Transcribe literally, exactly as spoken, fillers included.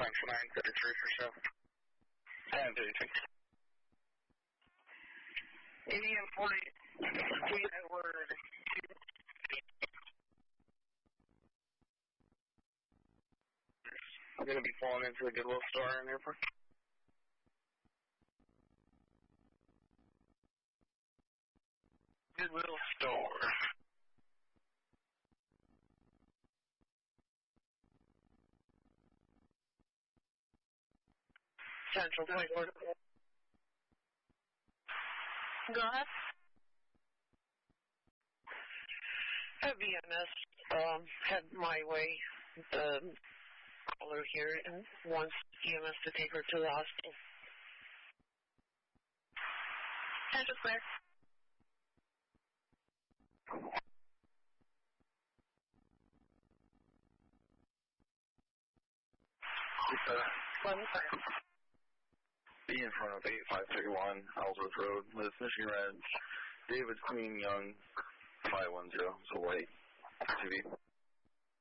Central nine thirty-three for show. nine thirty-three. Indian forty, we Edward. I'm going to be pulling into the Goodwill store in the airport. Goodwill store. Central twenty-four. Go ahead. At V M S, um, head my way, the caller here, and wants V M S to take her to the hospital. Central clear. One five. Be in front of eight five three one Ellsworth Road with Michigan Red, David Queen Young, five one zero, so white, T V.